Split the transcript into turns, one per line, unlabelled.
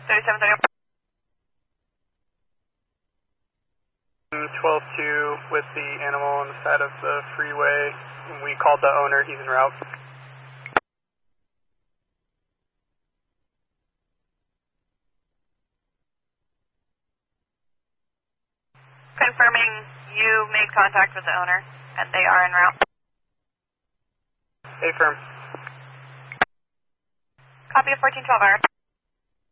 3730.
12-2 with the animal on the side of the freeway. We called the owner, he's en route.
Confirming you made contact with the owner and they are en route.
Affirm.
Copy of 1412R.